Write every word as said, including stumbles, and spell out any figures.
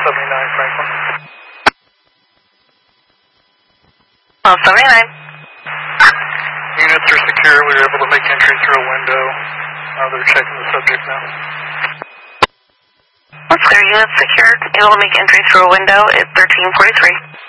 seventy-nine, Franklin. twelve seventy-nine. Units are secure. We were able to make entry through a window. Uh, they're checking the subject now. That's clear. Units secured. Able to make entry through a window at thirteen forty-three.